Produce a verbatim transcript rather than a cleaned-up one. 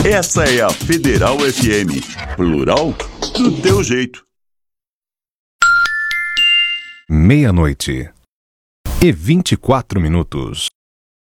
Essa é a Federal F M. Plural do teu jeito. Meia-noite e vinte e quatro minutos.